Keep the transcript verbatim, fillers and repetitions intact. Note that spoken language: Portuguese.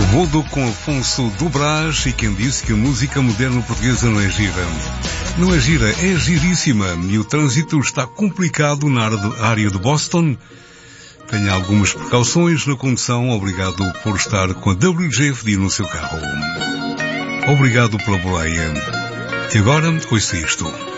Bodo com Afonso do Brás e quem disse que a música moderna portuguesa não é gira. Não é gira, é giríssima e o trânsito está complicado na área de Boston. Tenha algumas precauções na condução. Obrigado por estar com a W G F D no seu carro. Obrigado pela boleia. E agora, ouça isto.